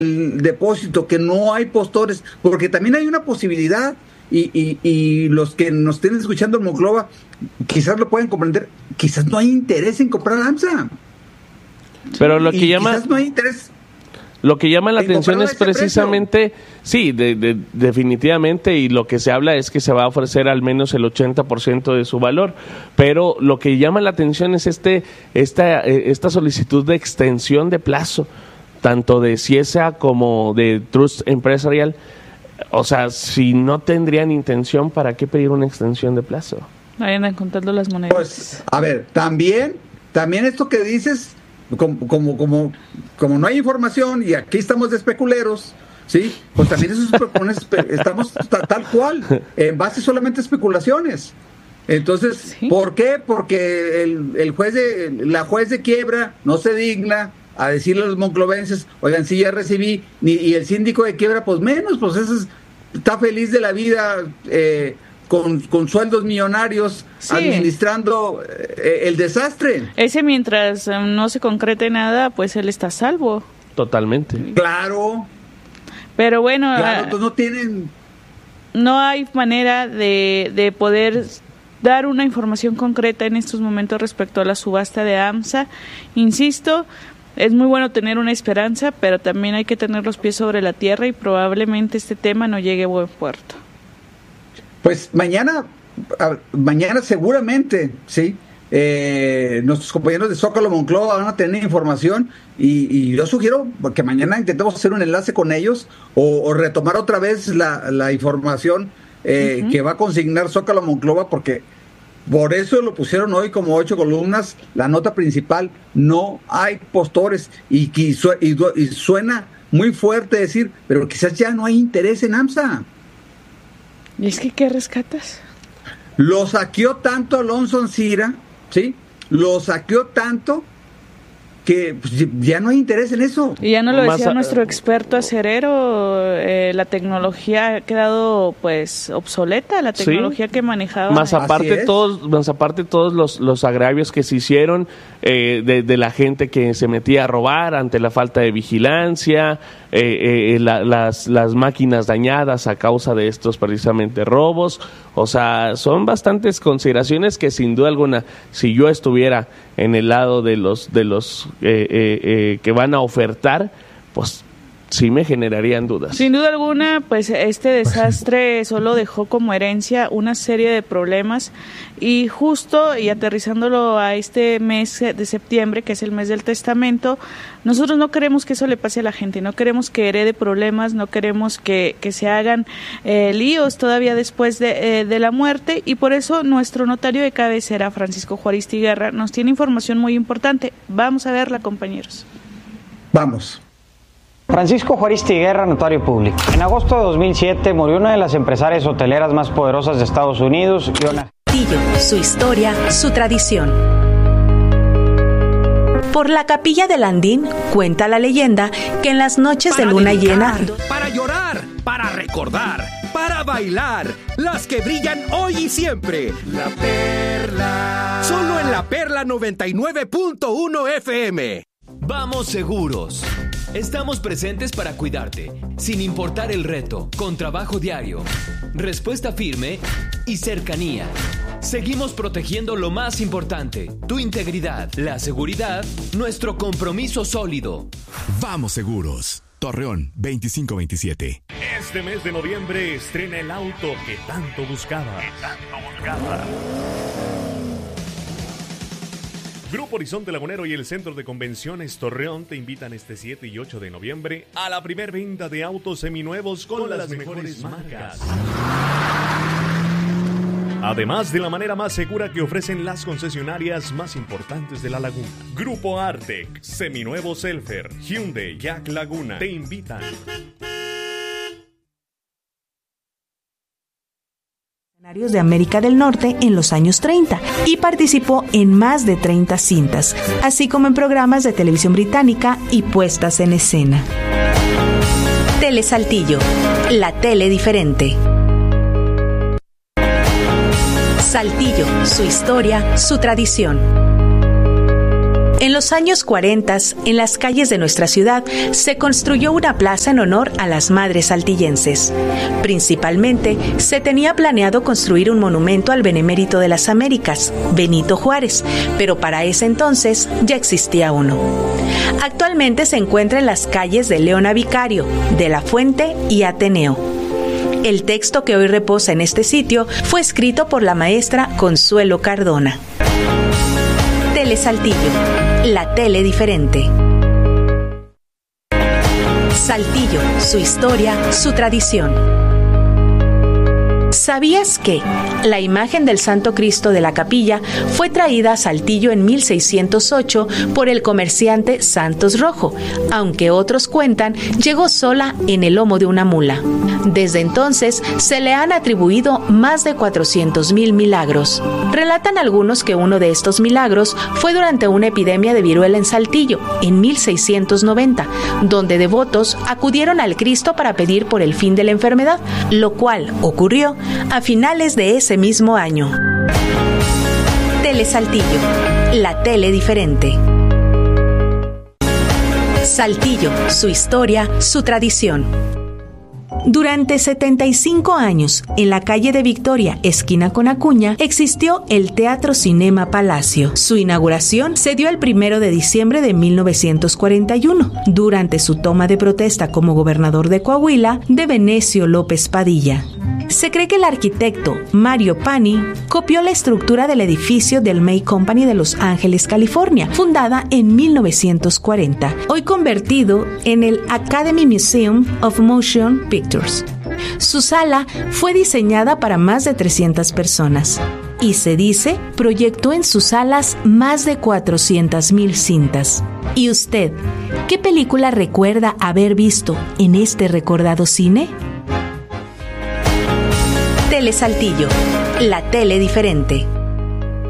depósito, que no hay postores, porque también hay una posibilidad, y los que nos estén escuchando en Monclova quizás lo pueden comprender, quizás no hay interés en comprar AMSA. Pero lo que llama... Quizás no hay interés. Lo que llama la atención es precisamente, sí, definitivamente, y lo que se habla es que se va a ofrecer al menos el 80% de su valor, pero lo que llama la atención es esta solicitud de extensión de plazo, tanto de Ciesa como de Trust Empresarial. O sea, si no tendrían intención, ¿para qué pedir una extensión de plazo? Ahí andan contando las monedas. Pues, a ver, también esto que dices... Como no hay información y aquí estamos de especuleros, ¿sí? Pues también eso estamos tal cual, en base solamente a especulaciones. Entonces, ¿sí? ¿Por qué? Porque la juez de quiebra no se digna a decirle a los monclovenses, oigan, sí, ya recibí, y el síndico de quiebra, pues menos, pues ese está feliz de la vida, con sueldos millonarios, sí, administrando el desastre. Ese, mientras no se concrete nada, pues él está a salvo. Totalmente. Claro. Pero bueno, pues no hay manera de poder dar una información concreta en estos momentos respecto a la subasta de AMSA. Insisto, es muy bueno tener una esperanza, pero también hay que tener los pies sobre la tierra y probablemente este tema no llegue a buen puerto. Pues mañana seguramente, sí, nuestros compañeros de Zócalo Monclova van a tener información y yo sugiero que mañana intentemos hacer un enlace con ellos o retomar otra vez la información que va a consignar Zócalo Monclova, porque por eso lo pusieron hoy como 8 columnas, la nota principal: no hay postores, y suena muy fuerte decir, pero quizás ya no hay interés en AMSA. ¿Y es que qué rescatas? Lo saqueó tanto Alonso Ancira, ¿sí? Lo saqueó tanto que pues, ya no hay interés en eso. Y ya no lo decía nuestro experto acerero, la tecnología ha quedado pues obsoleta, la tecnología, sí, que manejaba. Más aparte todos los agravios que se hicieron de la gente que se metía a robar ante la falta de vigilancia, las máquinas dañadas a causa de estos precisamente robos. O sea, son bastantes consideraciones que sin duda alguna, si yo estuviera en el lado de los que van a ofertar, pues sí me generarían dudas. Sin duda alguna, pues este desastre solo dejó como herencia una serie de problemas, y justo y aterrizándolo a este mes de septiembre, que es el mes del testamento, nosotros no queremos que eso le pase a la gente, no queremos que herede problemas, no queremos que se hagan líos todavía después de la muerte, y por eso nuestro notario de cabecera, Francisco Juaristi Guerra, nos tiene información muy importante. Vamos a verla, compañeros. Vamos. Francisco Juaristi Guerra, notario público. En agosto de 2007 murió una de las empresarias hoteleras más poderosas de Estados Unidos, Saltillo, su historia, su tradición. Por la Capilla del Andín cuenta la leyenda que en las noches de luna llena... Para llorar, para recordar, para bailar, las que brillan hoy y siempre. La Perla. Solo en La Perla 99.1 FM. Vamos seguros. Estamos presentes para cuidarte, sin importar el reto, con trabajo diario, respuesta firme y cercanía. Seguimos protegiendo lo más importante, tu integridad, la seguridad, nuestro compromiso sólido. Vamos seguros. Torreón 2527. Este mes de noviembre estrena el auto que tanto buscaba. Grupo Horizonte Lagunero y el Centro de Convenciones Torreón te invitan este 7 y 8 de noviembre a la primer venta de autos seminuevos con las mejores marcas. Además de la manera más segura que ofrecen las concesionarias más importantes de la laguna. Grupo Artec, Seminuevo Selfer, Hyundai, Jack Laguna te invitan. De América del Norte en los años 30 y participó en más de 30 cintas, así como en programas de televisión británica y puestas en escena. Tele Saltillo, la tele diferente. Saltillo, su historia, su tradición. En los años 40, en las calles de nuestra ciudad, se construyó una plaza en honor a las madres saltillenses. Principalmente, se tenía planeado construir un monumento al benemérito de las Américas, Benito Juárez, pero para ese entonces ya existía uno. Actualmente se encuentra en las calles de Leona Vicario, de la Fuente y Ateneo. El texto que hoy reposa en este sitio fue escrito por la maestra Consuelo Cardona. Tele Saltillo, la tele diferente. Saltillo, su historia, su tradición. ¿Sabías que la imagen del Santo Cristo de la Capilla fue traída a Saltillo en 1608 por el comerciante Santos Rojo, aunque otros cuentan llegó sola en el lomo de una mula? Desde entonces se le han atribuido más de 400,000 milagros. Relatan algunos que uno de estos milagros fue durante una epidemia de viruela en Saltillo, en 1690, donde devotos acudieron al Cristo para pedir por el fin de la enfermedad, lo cual ocurrió a finales de ese mismo año. Tele Saltillo, la tele diferente. Saltillo, su historia, su tradición. Durante 75 años, en la calle de Victoria, esquina con Acuña, existió el Teatro Cinema Palacio. Su inauguración se dio el 1 de diciembre de 1941, durante su toma de protesta como gobernador de Coahuila de Venecio López Padilla. Se cree que el arquitecto Mario Pani copió la estructura del edificio del May Company de Los Ángeles, California, fundada en 1940, hoy convertido en el Academy Museum of Motion Pictures. Su sala fue diseñada para más de 300 personas y se dice proyectó en sus salas más de 400,000 cintas. ¿Y usted, qué película recuerda haber visto en este recordado cine? Tele Saltillo, la tele diferente.